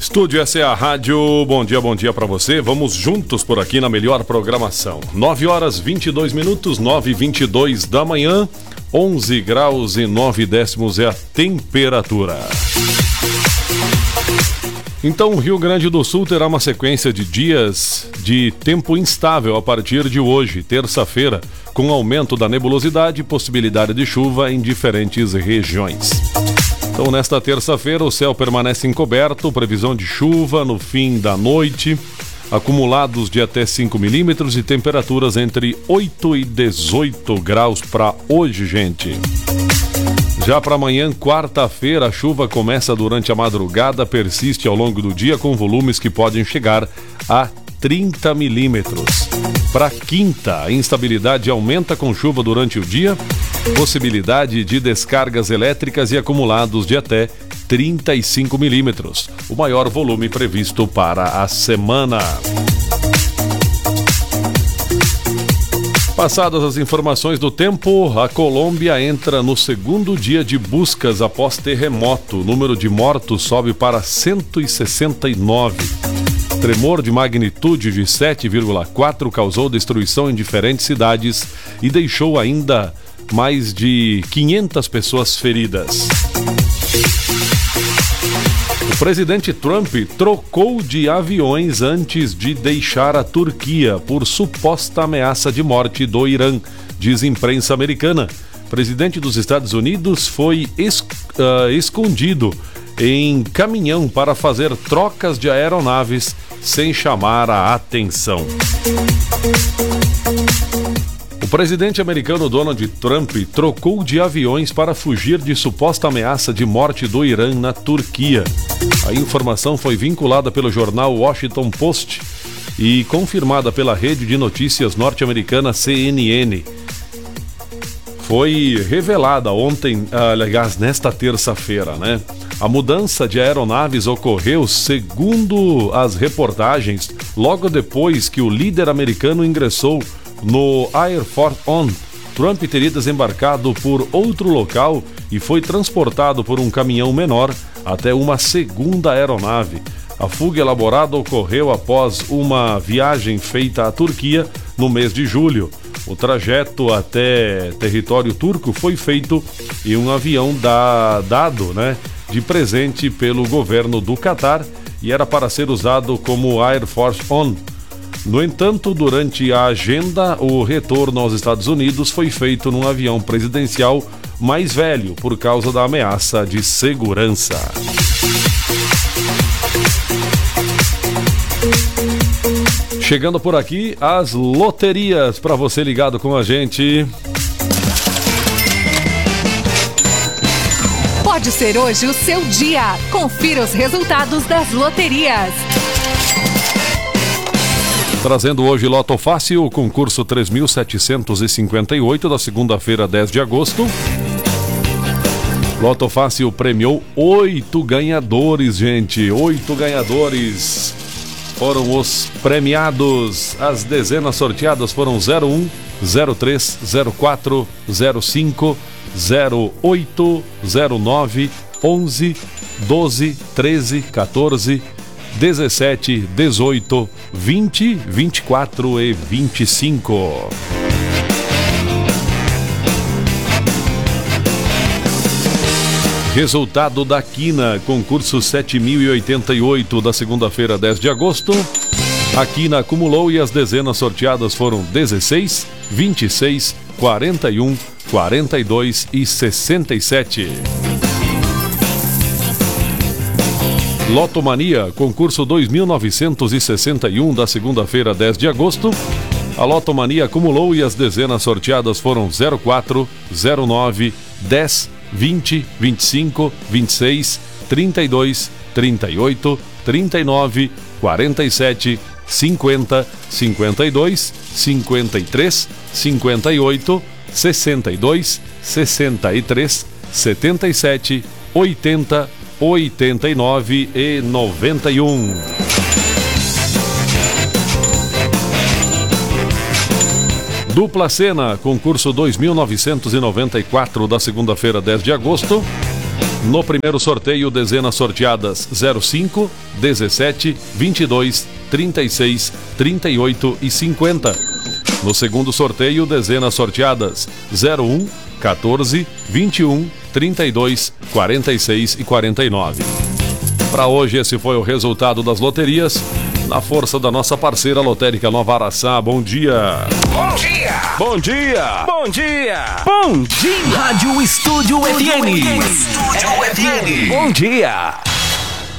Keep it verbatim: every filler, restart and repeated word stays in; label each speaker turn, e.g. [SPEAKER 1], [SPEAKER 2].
[SPEAKER 1] Estúdio, essa é a rádio. Bom dia, bom dia pra você. Vamos juntos por aqui na melhor programação. nove horas vinte e dois minutos, nove e vinte e dois da manhã, onze graus e nove décimos é a temperatura. Então, o Rio Grande do Sul terá uma sequência de dias de tempo instável a partir de hoje, terça-feira, com aumento da nebulosidade e possibilidade de chuva em diferentes regiões. Então, nesta terça-feira, o céu permanece encoberto, previsão de chuva no fim da noite, acumulados de até cinco milímetros e temperaturas entre oito e dezoito graus para hoje, gente. Já para amanhã, quarta-feira, a chuva começa durante a madrugada, persiste ao longo do dia com volumes que podem chegar a trinta milímetros. Para quinta, a instabilidade aumenta com chuva durante o dia, possibilidade de descargas elétricas e acumulados de até trinta e cinco milímetros, o maior volume previsto para a semana. Passadas as informações do tempo, a Colômbia entra no segundo dia de buscas após terremoto. O número de mortos sobe para cento e sessenta e nove. Tremor de magnitude de sete vírgula quatro causou destruição em diferentes cidades e deixou ainda mais de quinhentas pessoas feridas. O presidente Trump trocou de aviões antes de deixar a Turquia por suposta ameaça de morte do Irã, diz imprensa americana. O presidente dos Estados Unidos foi es- uh, escondido em caminhão para fazer trocas de aeronaves sem chamar a atenção. O presidente americano Donald Trump trocou de aviões para fugir de suposta ameaça de morte do Irã na Turquia. A informação foi vinculada pelo jornal Washington Post e confirmada pela rede de notícias norte-americana C N N. Foi revelada ontem, aliás, nesta terça-feira, né? A mudança de aeronaves ocorreu, segundo as reportagens, logo depois que o líder americano ingressou no Air Force One. Trump teria desembarcado por outro local e foi transportado por um caminhão menor até uma segunda aeronave. A fuga elaborada ocorreu após uma viagem feita à Turquia no mês de julho. O trajeto até território turco foi feito em um avião da, dado, né, de presente pelo governo do Catar e era para ser usado como Air Force One. No entanto, durante a agenda, o retorno aos Estados Unidos foi feito num avião presidencial mais velho por causa da ameaça de segurança. Chegando por aqui, as loterias para você ligado com a gente.
[SPEAKER 2] Pode ser hoje o seu dia. Confira os resultados das loterias.
[SPEAKER 1] Trazendo hoje Loto Fácil, o concurso três mil setecentos e cinquenta e oito da segunda-feira, dez de agosto. Loto Fácil premiou oito ganhadores, gente. Oito ganhadores foram os premiados. As dezenas sorteadas foram zero um, zero três, zero quatro, zero cinco, zero oito, zero nove, onze, doze, treze, quatorze, dezessete, dezoito, vinte, vinte e quatro e vinte e cinco. Resultado da Quina, concurso sete mil e oitenta e oito da segunda-feira, dez de agosto. A Quina acumulou e as dezenas sorteadas foram dezesseis, vinte e seis, quarenta e um, quarenta e dois e sessenta e sete. Lotomania, concurso dois mil novecentos e sessenta e um da segunda-feira, dez de agosto. A Lotomania acumulou e as dezenas sorteadas foram zero quatro, zero nove, dez, vinte, vinte e cinco, vinte e seis, trinta e dois, trinta e oito, trinta e nove, quarenta e sete, cinquenta, cinquenta e dois, cinquenta e três, cinquenta e oito, sessenta e dois, sessenta e três, setenta e sete, oitenta, oitenta e nove e noventa e um. Dupla Cena, concurso dois mil novecentos e noventa e quatro da segunda-feira, dez de agosto. No primeiro sorteio, dezenas sorteadas zero cinco, dezessete, vinte e dois, trinta e seis, trinta e oito e cinquenta. No segundo sorteio, dezenas sorteadas zero um, quatorze, vinte e um, trinta e dois, quarenta e seis e quarenta e nove. Para hoje, esse foi o resultado das loterias, na força da nossa parceira lotérica Nova Araçá. Bom dia!
[SPEAKER 3] Bom dia!
[SPEAKER 1] Bom dia!
[SPEAKER 3] Bom dia! Bom dia!
[SPEAKER 4] Rádio Estúdio F M.
[SPEAKER 3] Estúdio F M. Bom dia!